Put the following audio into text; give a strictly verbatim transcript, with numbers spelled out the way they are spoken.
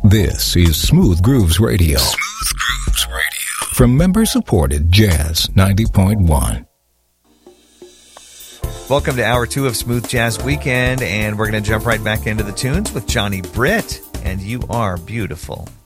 This is Smooth Grooves Radio. Smooth Grooves Radio. From member-supported Jazz ninety point one. Welcome to Hour two of Smooth Jazz Weekend, and we're going to jump right back into the tunes with Johnny Britt, and You Are Beautiful.